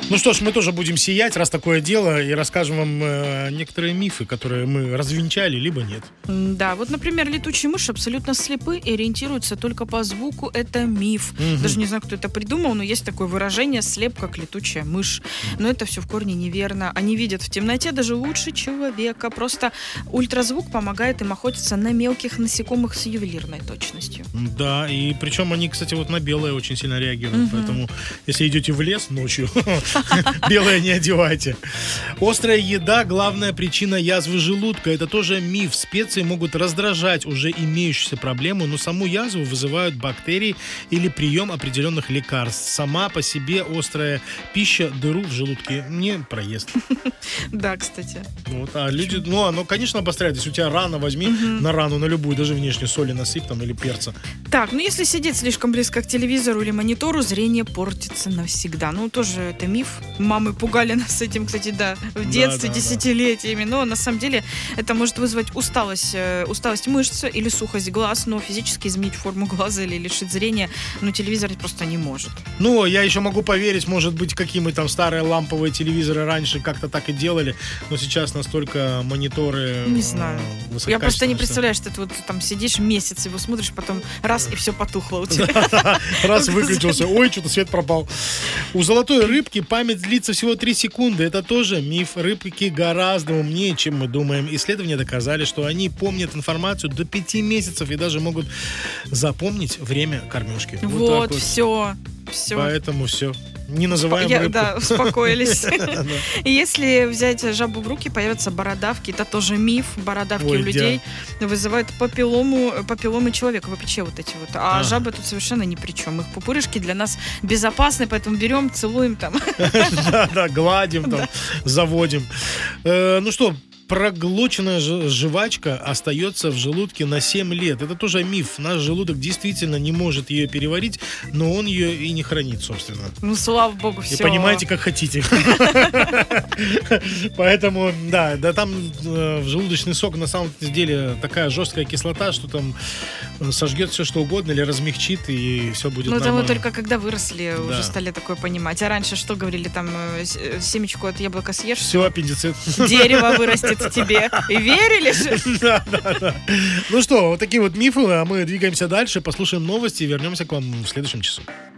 Ну что ж, мы тоже будем сиять, раз такое дело, и расскажем вам некоторые мифы, которые мы развенчали, либо нет. Да, вот, например, летучие мыши абсолютно слепы и ориентируются только по звуку. Это миф. Даже не знаю, кто это придумал, но есть такое выражение «слеп, как летучая мышь». Но это все в корне неверно. Они видят в темноте даже лучше человека. Просто ультразвук помогает им охотиться на мелких насекомых с ювелирной точностью. Да, и причем они, кстати, вот на белое очень сильно реагируют. Поэтому, если идете в лес ночью, белое не одевайте. Острая еда — главная причина язвы желудка. Это тоже миф. Специи могут раздражать уже имеющуюся проблему, но саму язву вызывают бактерии или прием определенных лекарств. Сама по себе острая пища дыру в желудке не проест. Да, кстати. Вот, а люди, ну, оно, конечно, обостряет. Если у тебя рана, возьми на рану, на любую, даже внешне соли насыпь там или перца. Так, ну если сидеть слишком близко к телевизору или монитору, зрение портится навсегда. Ну, тоже это миф. Мамы пугали нас этим, кстати, да, в детстве, десятилетиями. Но на самом деле это может вызвать усталость мышц или сухость глаз, но физически изменить форму глаза или лишить зрения, ну, телевизор просто не может. Ну, я еще могу поверить, может быть, какие мы там старые ламповые телевизоры раньше как-то так и делали, но сейчас настолько мониторы... Не знаю. Я просто не представляю, что ты вот там сидишь месяц, его смотришь, потом раз, и все потухло у тебя. Раз выключился, ой, что-то свет пропал. У золотой рыбки память длится всего 3 секунды. Это тоже миф. Рыбки гораздо умнее, чем мы думаем. Исследования доказали, что они помнят информацию до 5 месяцев и даже могут запомнить время кормежки. Вот, все. Поэтому все. Не называем рыбку. Да, успокоились. И если взять жабу в руки, появятся бородавки. Это тоже миф. Бородавки у людей вызывают папилломы человека. Вообще вот эти вот. А жабы тут совершенно ни при чем. Их пупырышки для нас безопасны, поэтому берем, целуем там. Да, гладим там, заводим. Ну что, проглоченная жвачка остается в желудке на 7 лет. Это тоже миф. Наш желудок действительно не может ее переварить, но он ее и не хранит, собственно. Ну, слава богу, все. И понимаете, как хотите. Поэтому, да, там в желудочный сок на самом деле такая жесткая кислота, что там сожгет все, что угодно, или размягчит, и все будет нормально. Ну, это мы только когда выросли, уже стали такое понимать. А раньше что говорили, там, семечку от яблока съешь? Все, аппендицит. Дерево вырастет в тебе. И верили же? Да. Ну что, вот такие вот мифы, а мы двигаемся дальше, послушаем новости и вернемся к вам в следующем часу.